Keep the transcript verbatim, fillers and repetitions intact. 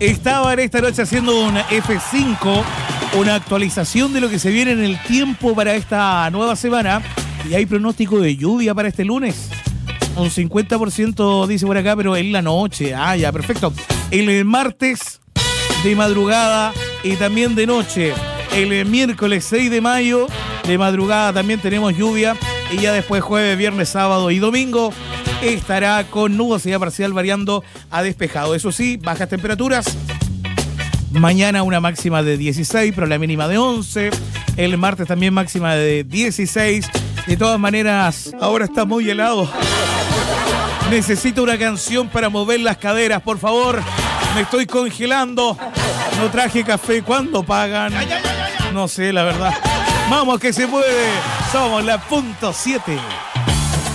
Estaban esta noche haciendo un F cinco, una actualización de lo que se viene en el tiempo para esta nueva semana. Y hay pronóstico de lluvia para este lunes. Un cincuenta por ciento dice por acá, pero en la noche. Ah, ya, perfecto. El martes de madrugada y también de noche. El miércoles seis de mayo de madrugada también tenemos lluvia. Y ya después jueves, viernes, sábado y domingo estará con nubosidad parcial variando a despejado. Eso sí, bajas temperaturas. Mañana una máxima de dieciséis, pero la mínima de once. El martes también máxima de dieciséis. De todas maneras, ahora está muy helado. Necesito una canción para mover las caderas, por favor. Me estoy congelando. No traje café. ¿Cuándo pagan? No sé, la verdad. Vamos que se puede. Somos la punto siete.